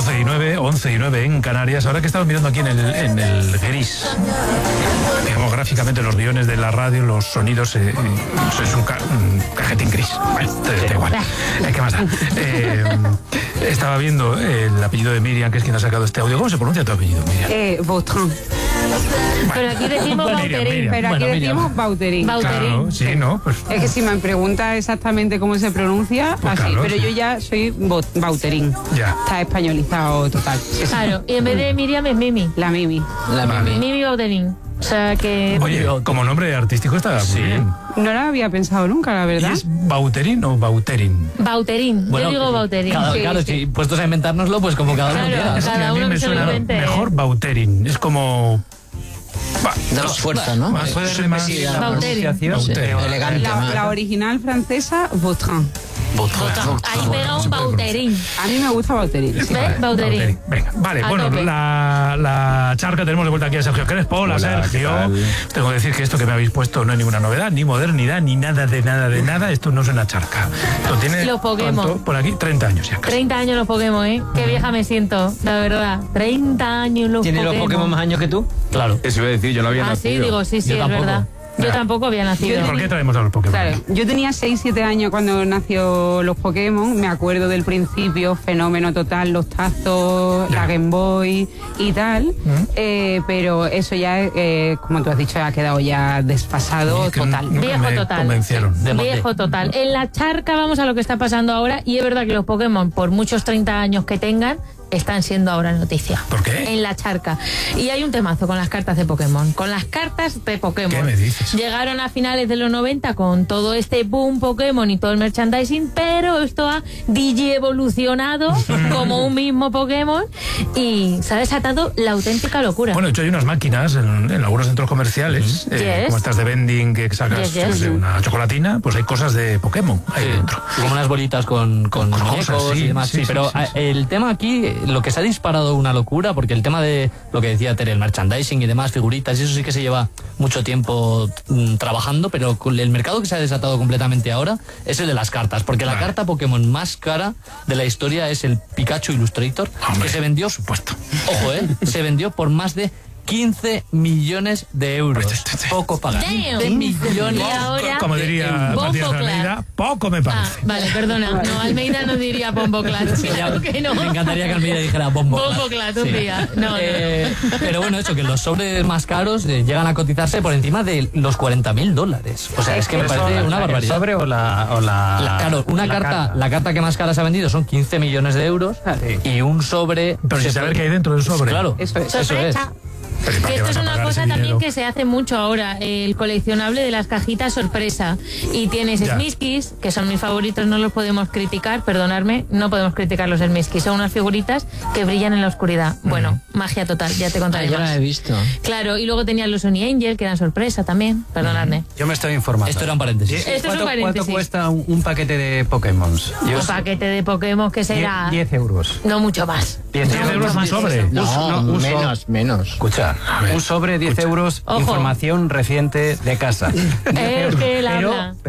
11 y 9 en Canarias. Ahora que estamos mirando aquí en el gris, digamos gráficamente los guiones de la radio, los sonidos, es un cajetín gris. Bueno, da igual. ¿Qué más da? Estaba viendo el apellido de Miriam, que es quien ha sacado este audio. ¿Cómo se pronuncia tu apellido, Miriam? Vautrin. Pero aquí decimos Bauterín. Pero aquí decimos Bauterín. Claro, sí, ¿no? Pues, es que si me pregunta exactamente cómo se pronuncia, pues así. claro, pero sí. yo ya soy Bauterín. Ya. Está españolizado total. Claro, y en vez de Miriam es Mimi. La Mimi. Mimi Bauterín. O sea que... Oye, como nombre artístico está muy bien. No lo había pensado nunca, la ¿Y verdad. es Bauterín o Bauterín? Bauterín. Bueno, yo digo Bauterín. Claro, Sí. si puestos a inventárnoslo, pues como cada uno Claro, quiera. Es que cada a mí uno me que se lo suena invente. mejor Bauterín. Es como... Da más fuerza, ¿no? Puede ser más... Bauterín. Elegante. La original francesa, Vautrin. Ahí pega un Bauterín. A mí me gusta Bauterín. Sí. ¿Ves? Bauterín. Venga, vale, A bueno, tope. la charca tenemos de vuelta aquí a Sergio Crespo. Hola, Sergio. Tengo que decir que esto que me habéis puesto no es ninguna novedad, ni modernidad, ni nada de nada. Esto no es una charca. Esto tiene, Los Pokémon. ¿cuánto? Por aquí, 30 años ya. Casi. 30 años los Pokémon, ¿eh? Qué vieja me siento, la verdad. 30 años los ¿Tiene Pokémon. los Pokémon más años que tú? Claro. Eso iba a decir, yo no había Ah, sí, nacido. digo, sí, Yo es tampoco. verdad. Yo tampoco había nacido. ¿Por qué traemos a los Pokémon? Claro, yo tenía 6-7 años cuando nació los Pokémon, me acuerdo del principio, fenómeno total, los tazos, Ya. la Game Boy y tal, pero eso ya, como tú has dicho, ha quedado ya desfasado Es que total. nunca Viejo me total. convencieron. De mote. Viejo total. En la charca vamos a lo que está pasando ahora y es verdad que los Pokémon, por muchos 30 años que tengan, están siendo ahora noticia. ¿Por qué? En la charca. Y hay un temazo con las cartas de Pokémon. Con las cartas de Pokémon. ¿Qué me dices? Llegaron a finales de los 90 con todo este boom Pokémon y todo el merchandising, pero esto ha evolucionado como un mismo Pokémon y se ha desatado la auténtica locura. Bueno, de hecho hay unas máquinas en algunos centros comerciales, Yes. como estas de vending que sacas Yes. de una chocolatina, pues hay cosas de Pokémon ahí dentro. Como unas bolitas con cosas, muñecos sí, y demás. sí, Sí, pero sí, sí. el tema aquí, lo que se ha disparado una locura, porque el tema de lo que decía Tere, el merchandising y demás, figuritas, y eso sí que se lleva mucho tiempo trabajando, pero con el mercado que se ha desatado completamente ahora es el de las cartas, porque la Vale. carta Pokémon más cara de la historia es el Pikachu Illustrator, Hombre, que se vendió, por supuesto. ojo, se vendió por más de 15 millones de euros. Poco pagar. 15 millones. Y ahora, Como diría Bombo Matías Claro. Almeida, poco me Ah, parece. vale, perdona. No, Almeida no diría Bombo Claro. Claro que no. Me encantaría que Almeida dijera bombo. Bombo Claro, un día. No, Pero bueno, eso, que los sobres más caros llegan a cotizarse por encima de los $40.000. O sea, es que me parece una barbaridad. ¿El sobre o Claro, la carta que más cara se ha vendido son 15 millones de euros y un sobre... Pero sin saber qué hay dentro del sobre. Claro, Eso es. eso es. Sorpresa. Pero ¿y para Que qué esto vas es a una pagar cosa ese también dinero? que se hace mucho ahora, el coleccionable de las cajitas sorpresa. Y tienes Ya. Smiskis, que son mis favoritos, no los podemos criticar, perdonadme, no podemos criticar los Smiskis. Son unas figuritas que brillan en la oscuridad. Bueno, magia total, ya te contaré yo más. la he visto. Claro, y luego tenían los Sony Angel, que eran sorpresa también, perdonadme. Yo me estoy informando. Esto era un paréntesis. Esto es un ¿Cuánto paréntesis. cuesta un paquete de Pokémon? Un paquete de Pokémon que será 10 euros. no mucho más. 10 10 euros un sobre. No, un so- menos. Escucha, un sobre, 10 euros, Ojo. información reciente de casa. 10 Es euros. que él Pero- habla.